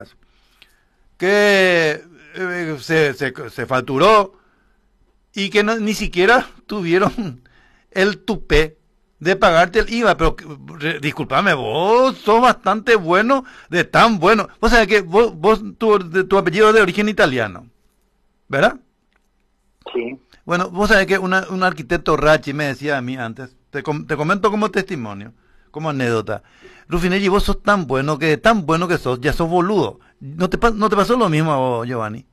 que se facturó y que ni siquiera tuvieron el tupé de pagarte el IVA, pero discúlpame, vos sos bastante bueno, de tan bueno. Vos sabés que tu apellido es de origen italiano, ¿verdad? Sí. Bueno, vos sabés que un arquitecto Rachi me decía a mí antes, te comento como testimonio, como anécdota. Rufinelli, vos sos tan bueno que sos, ya sos boludo. ¿No te pasó lo mismo a vos, Giovanni?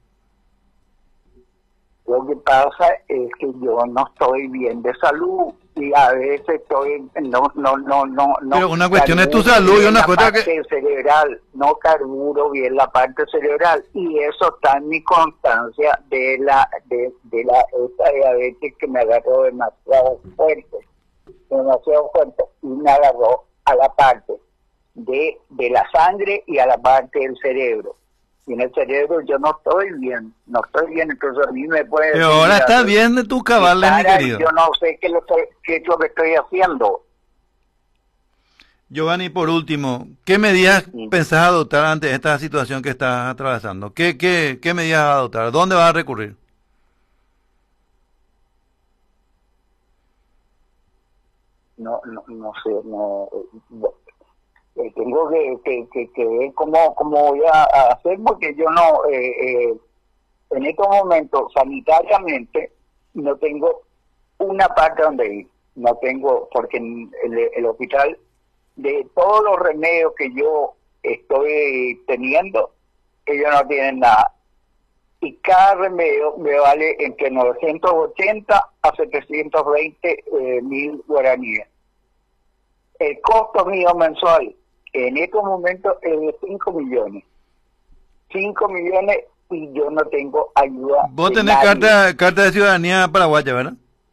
Lo que pasa es que yo no estoy bien de salud y a veces estoy no Pero una cuestión es tu carburo salud y bien una la cosa parte que... cerebral, no carburo bien la parte cerebral y eso está en mi constancia de esta diabetes que me agarró demasiado fuerte y me agarró a la parte de la sangre y a la parte del cerebro. Y en el cerebro yo no estoy bien, entonces a mí me puede Pero decir, ahora mira, estás bien de tus cabales, mi querido. yo no sé qué es lo que estoy haciendo. Giovanni, por último, ¿qué medidas Sí. pensás adoptar ante esta situación que estás atravesando? ¿Qué medidas vas a adoptar? ¿Dónde vas a recurrir? No sé, tengo que ver cómo voy a hacer porque yo no, en estos momentos sanitariamente no tengo una parte donde ir, no tengo, porque en el hospital de todos los remedios que yo estoy teniendo, ellos no tienen nada. Y cada remedio me vale entre 980 a 720 mil guaraníes. El costo mío mensual en estos momentos es de 5 millones. 5 millones y yo no tengo ayuda. Vos de tenés nadie. carta de ciudadanía paraguaya, ¿verdad?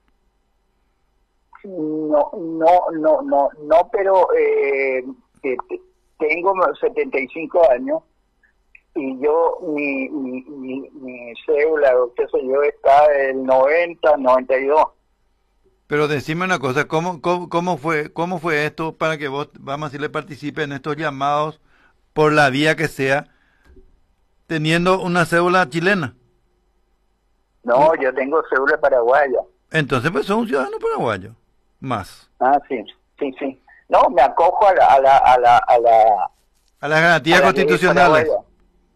No, pero tengo 75 años y yo, mi cédula, qué sé yo, está del 92. Pero decime una cosa, cómo fue esto para que vos, vamos a decirle, participe en estos llamados por la vía que sea, teniendo una cédula chilena? No, yo tengo cédula paraguaya. Entonces, pues, sos un ciudadano paraguayo. Más. Ah, sí. No, me acojo a A las garantías las leyes constitucionales. paraguayas.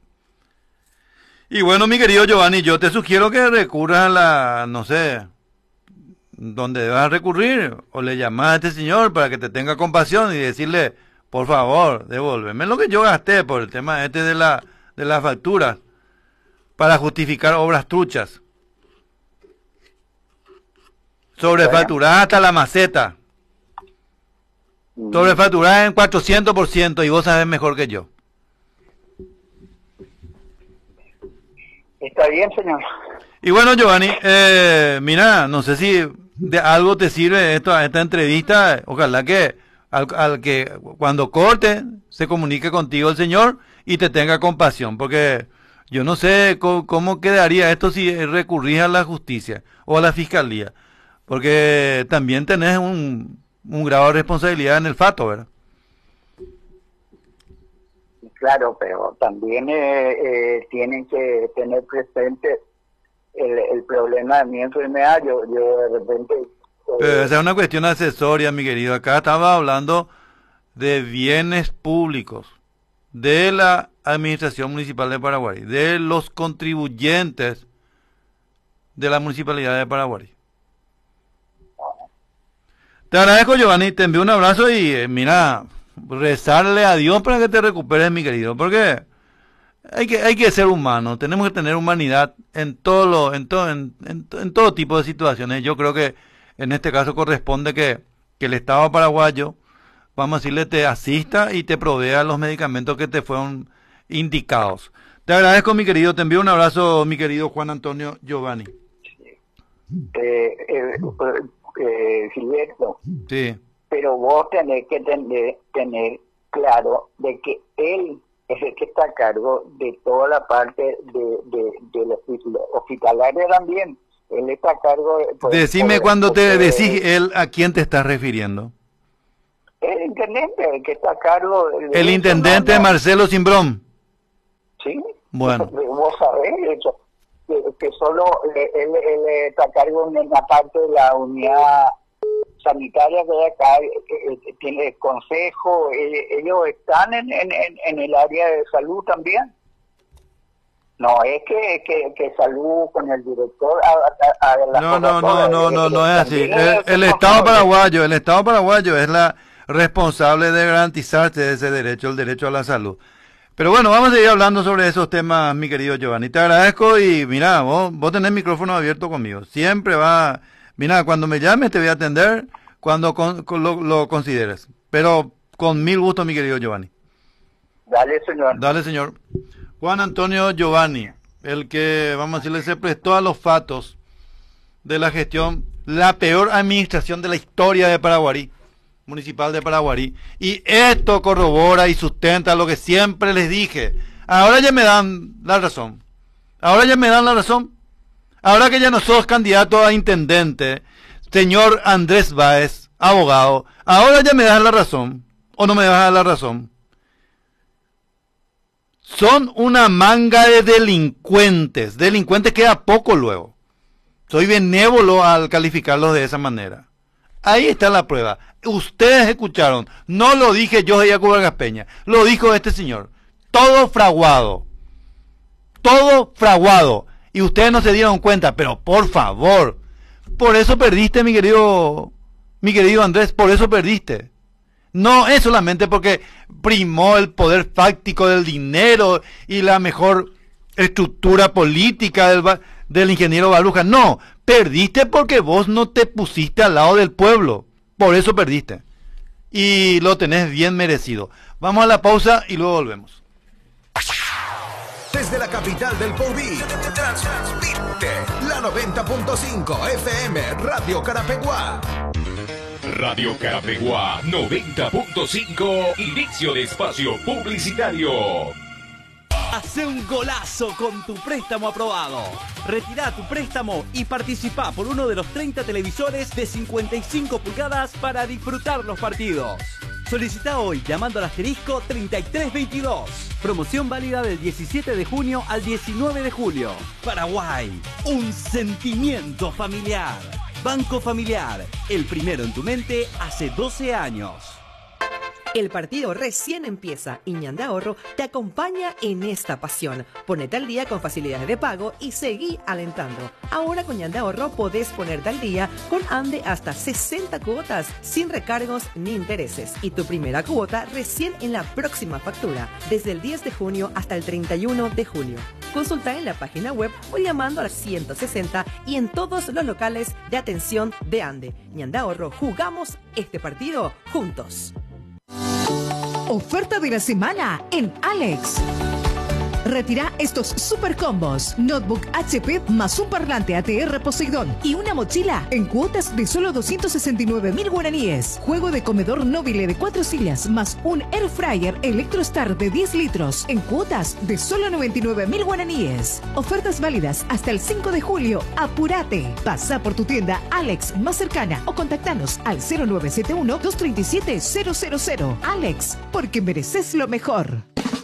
Y bueno, mi querido Giovanni, yo te sugiero que recurras a la, no sé, donde debas recurrir, o le llamas a este señor para que te tenga compasión y decirle, por favor, devuélveme lo que yo gasté por el tema este de las facturas, para justificar obras truchas. Bueno, Sobrefacturada hasta la maceta. mm, Sobrefacturada en 400% y vos sabes mejor que yo. está bien, señor. Y bueno, Giovanni, mira, no sé si de algo te sirve esta entrevista. Ojalá que al que cuando corte se comunique contigo el Señor y te tenga compasión, porque yo no sé cómo quedaría esto si recurrís a la justicia o a la fiscalía, porque también tenés un grado de responsabilidad en el fato, ¿verdad? Claro, pero también tienen que tener presente el problema de mi enfermedad. Yo de repente, Pero esa es una cuestión accesoria, mi querido. Acá estaba hablando de bienes públicos, de la Administración Municipal de Paraguay, de los contribuyentes de la Municipalidad de Paraguay. Te agradezco, Giovanni, te envío un abrazo y mira, rezarle a Dios para que te recuperes, mi querido, porque hay que ser humano, tenemos que tener humanidad en en todo tipo de situaciones. Yo creo que en este caso corresponde que el Estado paraguayo, vamos a decirle, te asista y te provea los medicamentos que te fueron indicados. Te agradezco, mi querido, te envío un abrazo, mi querido Juan Antonio Giovanni. eh, eh, Gilberto, Sí. pero vos tenés que tener claro de que él es el que está a cargo de toda la parte de los hospitalarios también. Él está a cargo de, Decime cuando te decís porque él, ¿a quién te estás refiriendo? el intendente, el que está a cargo de El eso, intendente Marcelo Simbrón. Bueno. Vos sabés eso, que solo él está a cargo en una parte de la unidad sanitaria que hay acá, tiene el consejo, ellos están en el área de salud también. No es que salud con el director no es así. El Estado paraguayo es la responsable de garantizarse ese derecho, el derecho a la salud. Pero bueno, vamos a seguir hablando sobre esos temas, mi querido Giovanni. Te agradezco y mira, vos tenés micrófono abierto conmigo. Siempre mira, cuando me llames te voy a atender cuando lo consideres. Pero con mil gusto, mi querido Giovanni. Dale, señor. Dale, señor. Juan Antonio Giovanni, el que, vamos a decirle, se prestó a los fatos de la gestión, la peor administración de la historia de Paraguarí, municipal de Paraguarí. Y esto corrobora y sustenta lo que siempre les dije. Ahora ya me dan la razón. Ahora que ya no sos candidato a intendente, señor Andrés Báez, abogado, ahora ya me das la razón. ¿O no me vas a dar la razón? Son una manga de delincuentes queda poco luego. Soy benévolo al calificarlos de esa manera. Ahí está la prueba. Ustedes escucharon, no lo dije yo, Jacobo Vargas Peña, lo dijo este señor. Todo fraguado. Y ustedes no se dieron cuenta, pero por favor, por eso perdiste, mi querido Andrés, por eso perdiste. No es solamente porque primó el poder fáctico del dinero y la mejor estructura política del ingeniero Baluja. No, perdiste porque vos no te pusiste al lado del pueblo. Por eso perdiste. Y lo tenés bien merecido. Vamos a la pausa y luego volvemos. Desde la capital del Porví, transmite la 90.5 FM Radio Carapeguá. Radio Carapeguá 90.5, inicio de espacio publicitario. Hace un golazo con tu préstamo aprobado. Retira tu préstamo y participa por uno de los 30 televisores de 55 pulgadas para disfrutar los partidos. Solicita hoy llamando al asterisco 3322. Promoción válida del 17 de junio al 19 de julio. Paraguay, un sentimiento familiar. Banco Familiar, el primero en tu mente hace 12 años. El partido recién empieza y Ñandé Ahorro te acompaña en esta pasión. Ponete al día con facilidades de pago y seguí alentando. Ahora con Ñandé Ahorro podés ponerte al día con Ande hasta 60 cuotas sin recargos ni intereses. Y tu primera cuota recién en la próxima factura, desde el 10 de junio hasta el 31 de julio. Consulta en la página web o llamando al 160 y en todos los locales de atención de Ande. Ñandé Ahorro, jugamos este partido juntos. Oferta de la semana en Alex. Retira estos super combos: notebook HP más un parlante ATR Poseidón y una mochila en cuotas de solo 269.000 guaraníes. Juego de comedor Nobile de 4 sillas más un Air Fryer Electrostar de 10 litros en cuotas de solo 99.000 guaraníes. Ofertas válidas hasta el 5 de julio. ¡Apúrate! Pasa por tu tienda Alex más cercana o contactanos al 0971-237-000. Alex, porque mereces lo mejor.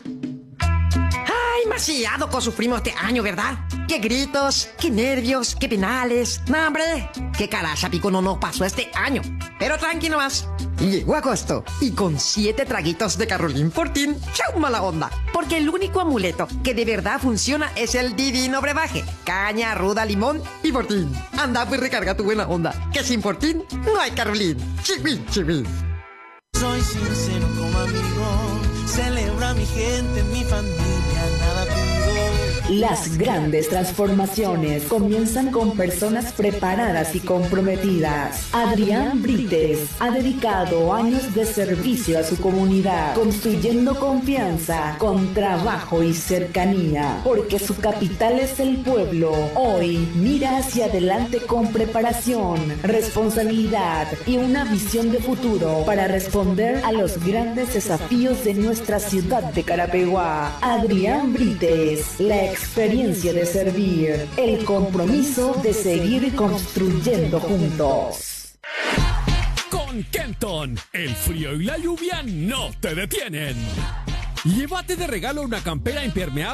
Demasiado sufrimos este año, ¿verdad? Qué gritos, qué nervios, qué penales. No, hombre, qué caracha pico no nos pasó este año. Pero tranquilo más. Llegó agosto y con 7 traguitos de Carolín Fortín, ¡chau mala onda! Porque el único amuleto que de verdad funciona es el divino brebaje. Caña, ruda, limón y Fortín. Anda pues recarga tu buena onda, que sin Fortín no hay Carolín. Chivín, chivín. Soy sincero como amigo, celebra a mi gente, mi familia, nada pido. Las grandes transformaciones comienzan con personas preparadas y comprometidas. Adrián Brites ha dedicado años de servicio a su comunidad, construyendo confianza con trabajo y cercanía, porque su capital es el pueblo. Hoy mira hacia adelante con preparación, responsabilidad y una visión de futuro para responder a los grandes desafíos de nuestra ciudad de Carapeguá. Adrián Brites, la experiencia de servir, el compromiso de seguir construyendo juntos. Con Kenton, el frío y la lluvia no te detienen. Llévate de regalo una campera impermeable